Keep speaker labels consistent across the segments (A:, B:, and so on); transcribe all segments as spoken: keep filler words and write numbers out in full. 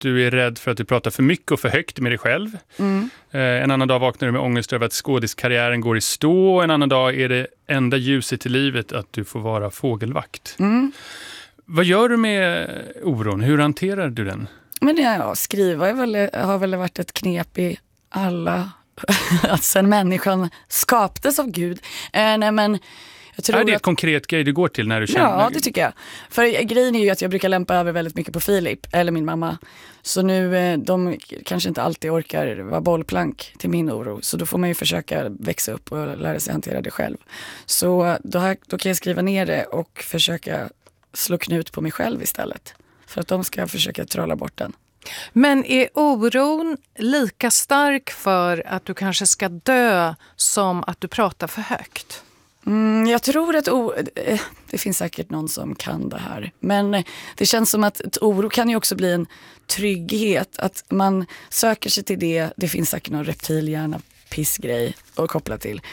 A: du är rädd för att du pratar för mycket och för högt med dig själv.
B: Mm.
A: Eh, en annan dag vaknar du med ångest över att skådiskarriären går i stå. En annan dag är det enda ljuset i livet att du får vara fågelvakt.
B: Mm.
A: Vad gör du med oron? Hur hanterar du den?
B: Men ja, skriva är väl, har väl varit ett knep i alla... att sen människan skapades av Gud. Eh, nej men... Jag tror
A: är det ett
B: att...
A: konkret grej du går till när du känner...
B: Ja, det tycker jag. För grejen är ju att jag brukar lämpa över väldigt mycket på Filip, eller min mamma. Så nu, de kanske inte alltid orkar vara bollplank till min oro. Så då får man ju försöka växa upp och lära sig hantera det själv. Så då, har, då kan jag skriva ner det och försöka slå knut på mig själv istället. För att de ska försöka trolla bort den.
C: Men är oron lika stark för att du kanske ska dö som att du pratar för högt?
B: Mm, jag tror att o- det finns säkert någon som kan det här. Men det känns som att ett oro kan ju också bli en trygghet. Att man söker sig till det. Det finns säkert någon reptilhjärna pissgrej att koppla till.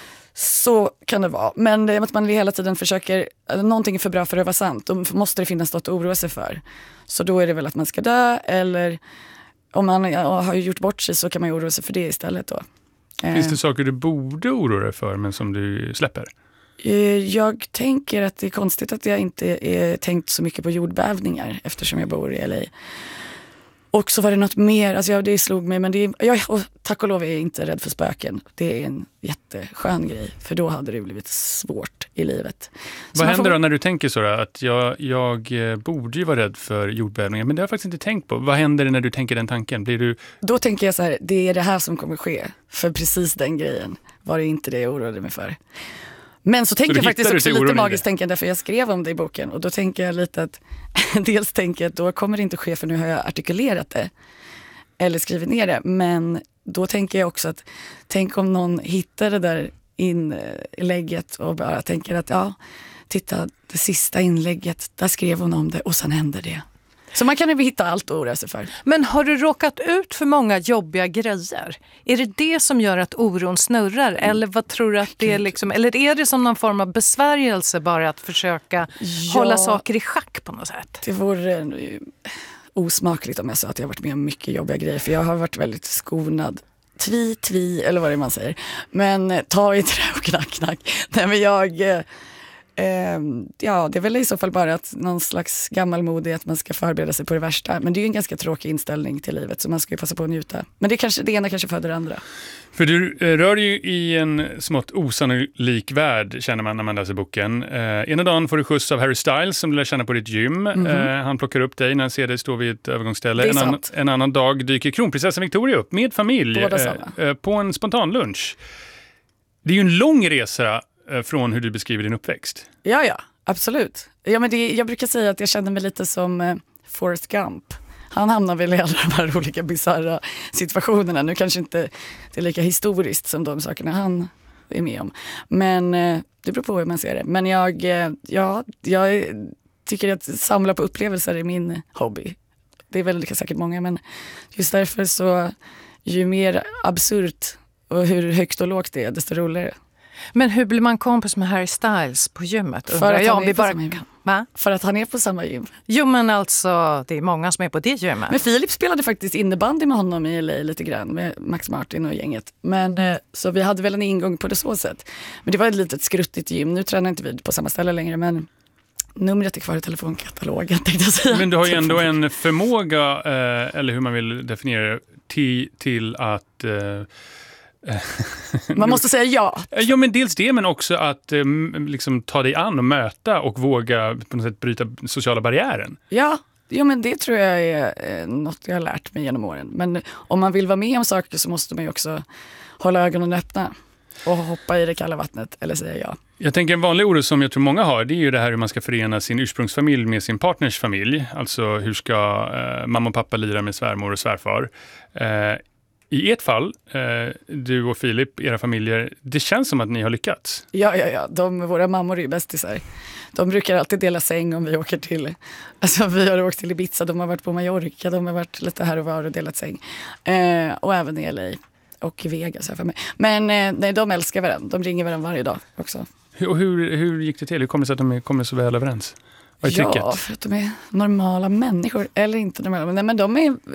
B: Så kan det vara. Men det är att man hela tiden försöker, någonting är för bra för att vara sant. Då måste det finnas något att oroa sig för. Så då är det väl att man ska dö. Eller om man har gjort bort sig så kan man ju oroa sig för det istället då.
A: Finns det saker du borde oroa dig för men som du släpper?
B: Jag tänker att det är konstigt att jag inte är tänkt så mycket på jordbävningar eftersom jag bor i L A. Och så var det något mer, alltså ja, det slog mig, men det är, jag, och tack och lov är jag inte rädd för spöken. Det är en jätteskön grej, för då hade det blivit svårt i livet. Så
A: vad händer
B: får...
A: då när du tänker så då, att jag, jag borde ju vara rädd för jordbävningar, men det har jag faktiskt inte tänkt på. Vad händer när du tänker den tanken? Blir du...
B: Då tänker jag så här, det är det här som kommer ske, för precis den grejen var det inte det jag oroade mig för. Men så tänker
A: så
B: jag faktiskt också lite magiskt
A: det?
B: tänkande, för jag skrev om det i boken. Och då tänker jag lite att, dels tänker jag att då kommer det inte ske för nu har jag artikulerat det. Eller skrivit ner det. Men då tänker jag också att, tänk om någon hittar det där inlägget och bara tänker att ja, titta, det sista inlägget, där skrev hon om det och sen händer det. Så man kan ju hitta allt och oroa sig för.
C: Men har du råkat ut för många jobbiga grejer? Är det det som gör att oron snurrar? Mm. Eller vad tror du att det är liksom? Eller är det som någon form av besvärjelse bara att försöka ja, hålla saker i schack på något sätt?
B: Det vore osmakligt om jag sa att jag har varit med om mycket jobbiga grejer. För jag har varit väldigt skonad. Tvi, tvi, eller vad det är man säger. Men ta i trä och knack, knack. Nej, men jag... Eh, ja, det är väl i så fall bara att någon slags gammalmodig att man ska förbereda sig på det värsta. Men det är ju en ganska tråkig inställning till livet, så man ska ju passa på att njuta. Men det, kanske, det ena kanske föder det andra.
A: För du eh, rör ju i en smått osannolik värld, känner man när man läser boken. Eh, ena dagen får du skjuts av Harry Styles som du lär känna på ditt gym. Mm-hmm. Eh, han plockar upp dig när han ser dig stå vid ett övergångsställe. En, an- en annan dag dyker kronprinsessan Victoria upp med familj eh, eh, på en spontan lunch. Det är ju en lång resa från hur du beskriver din uppväxt.
B: Ja, ja, absolut. Ja, men det, jag brukar säga att jag känner mig lite som eh, Forrest Gump. Han hamnar väl i alla de här olika bizarra situationerna. Nu kanske inte det är lika historiskt som de sakerna han är med om. Men eh, det beror på hur man ser det. Men jag, eh, ja, jag tycker att samla på upplevelser är min hobby. Det är väl säkert många, men just därför så ju mer absurt och hur högt och lågt det är, desto roligare.
C: Men hur blir man kompis med Harry Styles på gymmet?
B: För att,
C: jag,
B: han
C: vi bara...
B: kan... För att han är på samma gym.
C: Jo, men alltså, det är många som är på det gymmet.
B: Men Filip spelade faktiskt innebandy med honom i L A lite grann, med Max Martin och gänget. Men, så vi hade väl en ingång på det så sätt. Men det var ett litet skruttigt gym. Nu tränar inte vi på samma ställe längre, men numret är kvar i telefonkatalogen, tänkte jag säga.
A: Men du har ju ändå en förmåga, eh, eller hur man vill definiera det, till, till att... Eh,
B: Man måste säga ja.
A: Ja, men dels det, men också att eh, liksom, ta dig an och möta och våga på något sätt bryta sociala barriären.
B: Ja, ja, men det tror jag är eh, något jag har lärt mig genom åren. Men om man vill vara med om saker så måste man ju också hålla ögonen öppna och hoppa i det kalla vattnet eller säga ja.
A: Jag tänker en vanlig oro som jag tror många har, det är ju det här hur man ska förena sin ursprungsfamilj med sin partners familj. Alltså hur ska eh, mamma och pappa lira med svärmor och svärfar. Eh, I ert fall, eh, du och Filip, era familjer, det känns som att ni har lyckats.
B: Ja, ja, ja. De, våra mammor är ju bästisar. De brukar alltid dela säng om vi åker till... Alltså vi har åkt till Ibiza, de har varit på Mallorca, de har varit lite här och var och delat säng. Eh, och även i L A och i Vegas här för mig. Men eh, nej, de älskar varandra. De ringer varandra varje dag också.
A: Och hur, hur gick det till? Hur kommer det sig att de kommer så väl överens? Vad är tricket?
B: Ja, för att de är normala människor eller inte normala. Nej, men de är